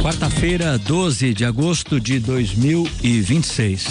Quarta-feira, 12 de agosto de 2026.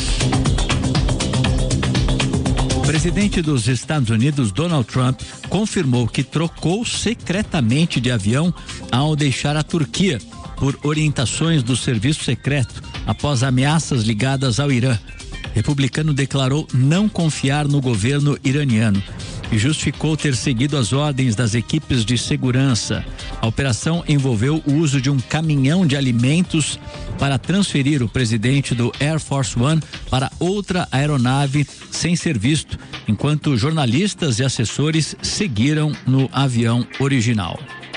O presidente dos Estados Unidos, Donald Trump, confirmou que trocou secretamente de avião ao deixar a Turquia por orientações do serviço secreto após ameaças ligadas ao Irã. O republicano declarou não confiar no governo iraniano e justificou ter seguido as ordens das equipes de segurança. A operação envolveu o uso de um caminhão de alimentos para transferir o presidente do Air Force One para outra aeronave sem ser visto, enquanto jornalistas e assessores seguiram no avião original.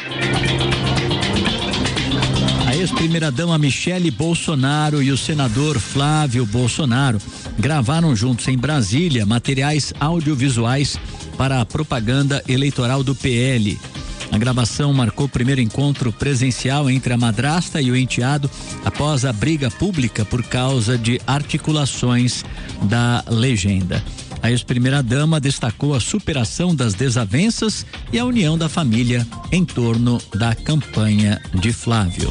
A ex-primeira-dama Michele Bolsonaro e o senador Flávio Bolsonaro gravaram juntos em Brasília materiais audiovisuais para a propaganda eleitoral do PL. A gravação marcou o primeiro encontro presencial entre a madrasta e o enteado após a briga pública por causa de articulações da legenda. A ex-primeira-dama destacou a superação das desavenças e a união da família em torno da campanha de Flávio.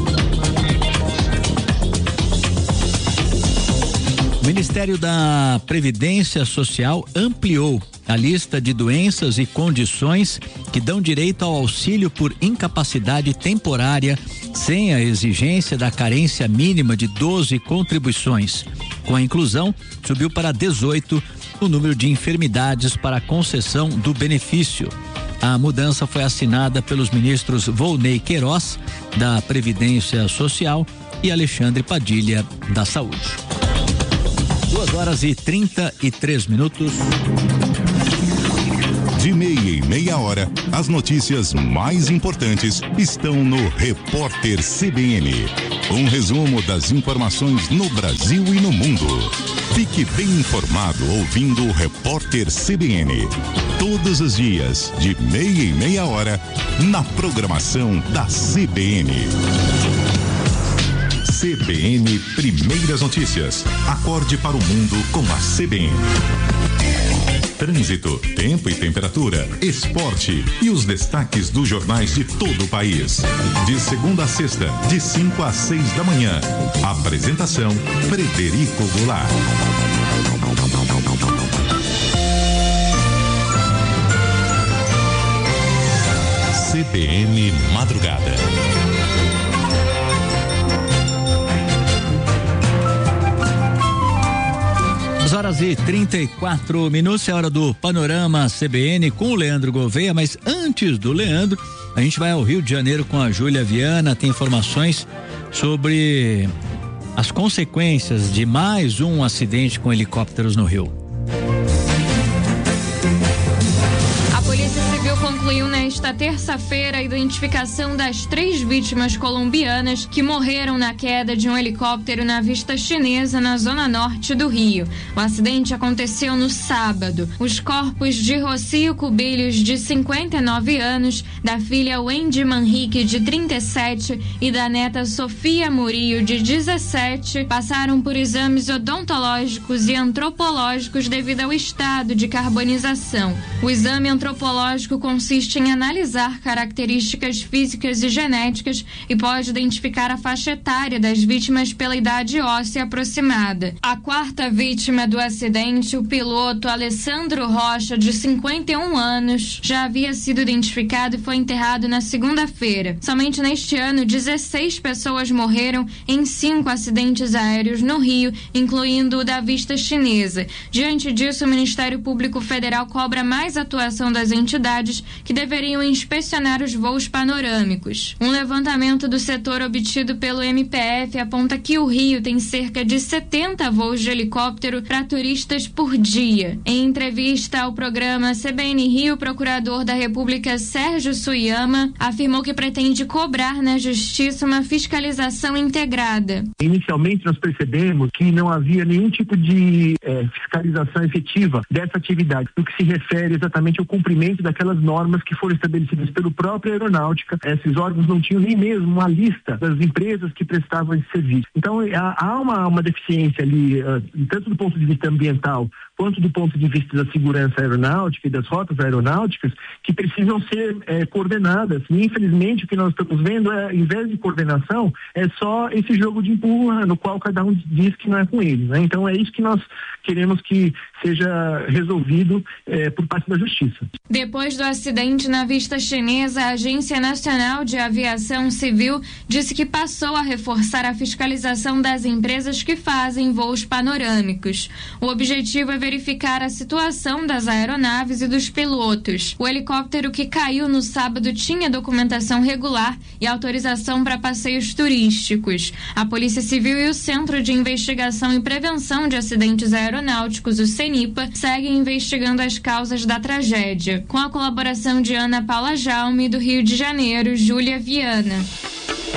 O Ministério da Previdência Social ampliou a lista de doenças e condições que dão direito ao auxílio por incapacidade temporária sem a exigência da carência mínima de 12 contribuições. Com a inclusão, subiu para 18 o número de enfermidades para a concessão do benefício. A mudança foi assinada pelos ministros Volney Queiroz, da Previdência Social, e Alexandre Padilha, da Saúde. 2h33. De meia em meia hora, as notícias mais importantes estão no Repórter CBN. Um resumo das informações no Brasil e no mundo. Fique bem informado ouvindo o Repórter CBN. Todos os dias, de meia em meia hora, na programação da CBN. CBN Primeiras Notícias. Acorde para o mundo com a CBN. Trânsito, tempo e temperatura, esporte e os destaques dos jornais de todo o país. De segunda a sexta, de 5 às 6 da manhã. Apresentação, Frederico Goulart. CBN Madrugada. 2h34, é hora do Panorama CBN com o Leandro Gouveia, mas antes do Leandro, a gente vai ao Rio de Janeiro com a Júlia Viana, tem informações sobre as consequências de mais um acidente com helicópteros no Rio. A Polícia Civil concluiu nesta terça-feira a identificação das 3 vítimas colombianas que morreram na queda de um helicóptero na Vista Chinesa, na zona norte do Rio. O acidente aconteceu no sábado. Os corpos de Rocio Cubilhos, de 59 anos, da filha Wendy Manrique, de 37, e da neta Sofia Murillo, de 17, passaram por exames odontológicos e antropológicos devido ao estado de carbonização. O exame antropológico consiste em analisar características físicas e genéticas e pode identificar a faixa etária das vítimas pela idade óssea aproximada. A quarta vítima do acidente, o piloto Alessandro Rocha, de 51 anos, já havia sido identificado e foi enterrado na segunda-feira. Somente neste ano, 16 pessoas morreram em 5 acidentes aéreos no Rio, incluindo o da Vista Chinesa. Diante disso, o Ministério Público Federal cobra mais atuação das entidades que deveriam inspecionar os voos panorâmicos. Um levantamento do setor obtido pelo MPF aponta que o Rio tem cerca de 70 voos de helicóptero para turistas por dia. Em entrevista ao programa CBN Rio, o procurador da República Sérgio Suyama afirmou que pretende cobrar na Justiça uma fiscalização integrada. Inicialmente nós percebemos que não havia nenhum tipo de fiscalização efetiva dessa atividade, no que se refere exatamente ao cumprimento daquelas normas que foram estabelecidas pela própria aeronáutica. Esses órgãos não tinham nem mesmo uma lista das empresas que prestavam esse serviço. Então há uma deficiência ali, tanto do ponto de vista ambiental quanto do ponto de vista da segurança aeronáutica e das rotas aeronáuticas, que precisam ser coordenadas. E, infelizmente, o que nós estamos vendo é, em vez de coordenação, é só esse jogo de empurra, no qual cada um diz que não é com ele, né? Então, é isso que nós queremos que seja resolvido por parte da Justiça. Depois do acidente na pista chinesa, a Agência Nacional de Aviação Civil disse que passou a reforçar a fiscalização das empresas que fazem voos panorâmicos. O objetivo é verificar a situação das aeronaves e dos pilotos. O helicóptero que caiu no sábado tinha documentação regular e autorização para passeios turísticos. A Polícia Civil e o Centro de Investigação e Prevenção de Acidentes Aeronáuticos, o CENIPA, seguem investigando as causas da tragédia. Com a colaboração de Ana Paula Jaume, do Rio de Janeiro, Júlia Viana.